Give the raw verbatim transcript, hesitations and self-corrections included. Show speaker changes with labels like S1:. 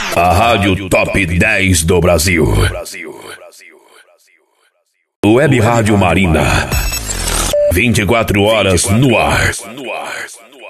S1: A rádio top dez do Brasil. Web Rádio Marina. vinte e quatro horas no ar.